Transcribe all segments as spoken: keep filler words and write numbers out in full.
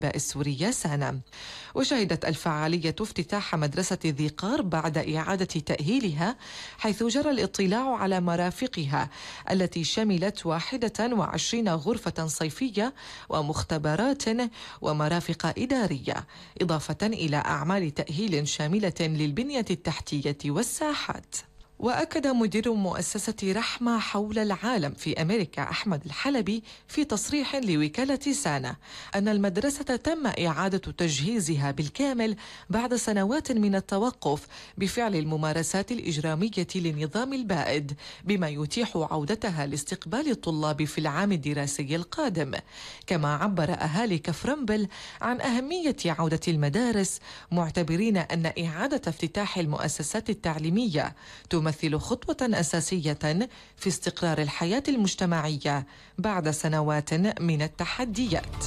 السورية سانا. وشهدت الفعالية افتتاح مدرسة ذي قار بعد إعادة تأهيلها، حيث جرى الاطلاع على مرافقها التي شملت واحدة وعشرين غرفة صيفية ومختبرات ومرافق إدارية، إضافة إلى أعمال تأهيل شاملة للبنية التحتية والساحات. وأكد مدير مؤسسة رحمة حول العالم في أمريكا أحمد الحلبي في تصريح لوكالة سانا أن المدرسة تم إعادة تجهيزها بالكامل بعد سنوات من التوقف بفعل الممارسات الإجرامية للنظام البائد، بما يتيح عودتها لاستقبال الطلاب في العام الدراسي القادم. كما عبر أهالي كفرنبل عن أهمية عودة المدارس، معتبرين أن إعادة افتتاح المؤسسات التعليمية تمثل تمثل خطوة أساسية في استقرار الحياة المجتمعية بعد سنوات من التحديات.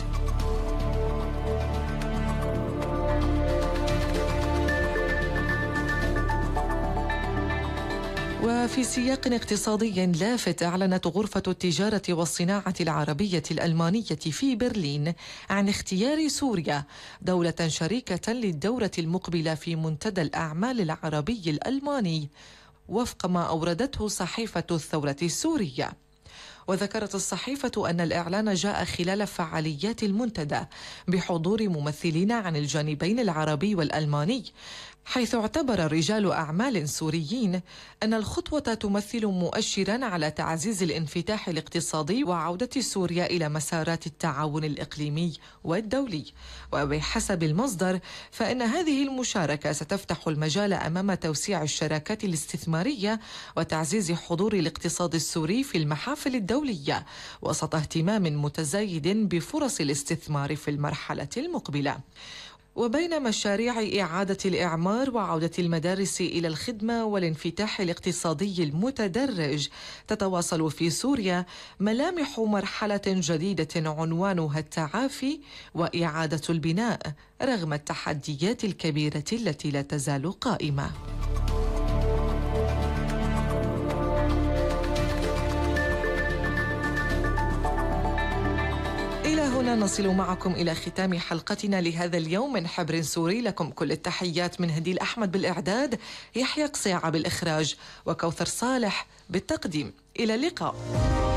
وفي سياق اقتصادي لافت، أعلنت غرفة التجارة والصناعة العربية الألمانية في برلين عن اختيار سوريا دولة شريكة للدورة المقبلة في منتدى الأعمال العربي الألماني، وفق ما أوردته صحيفة الثورة السورية. وذكرت الصحيفة أن الإعلان جاء خلال فعاليات المنتدى بحضور ممثلين عن الجانبين العربي والألماني، حيث اعتبر رجال أعمال سوريين أن الخطوة تمثل مؤشرا على تعزيز الانفتاح الاقتصادي وعودة سوريا إلى مسارات التعاون الإقليمي والدولي. وبحسب المصدر فإن هذه المشاركة ستفتح المجال أمام توسيع الشراكات الاستثمارية وتعزيز حضور الاقتصاد السوري في المحافل الدولية، وسط اهتمام متزايد بفرص الاستثمار في المرحلة المقبلة. وبين مشاريع إعادة الإعمار وعودة المدارس إلى الخدمة والانفتاح الاقتصادي المتدرج، تتواصل في سوريا ملامح مرحلة جديدة عنوانها التعافي وإعادة البناء رغم التحديات الكبيرة التي لا تزال قائمة. هنا نصل معكم إلى ختام حلقتنا لهذا اليوم من حبر سوري. لكم كل التحيات من هديل أحمد بالإعداد، يحيى قصيعة بالإخراج، وكوثر صالح بالتقديم. إلى اللقاء.